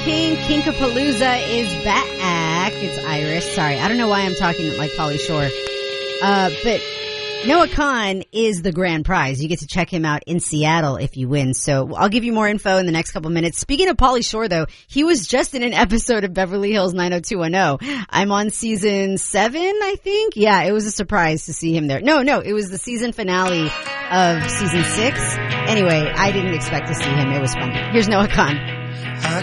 King Kinkapalooza is back. It's Iris. Sorry, I don't know why I'm talking like Pauly Shore. But Noah Kahan is the grand prize. You get to check him out in Seattle if you win. So I'll give you more info in the next couple minutes. Speaking of Pauly Shore, though, he was just in an episode of Beverly Hills 90210. I'm on season 7, I think. Yeah, it was a surprise to see him there. No, it was the season finale of season 6. Anyway, I didn't expect to see him. It was fun. Here's Noah Kahan. I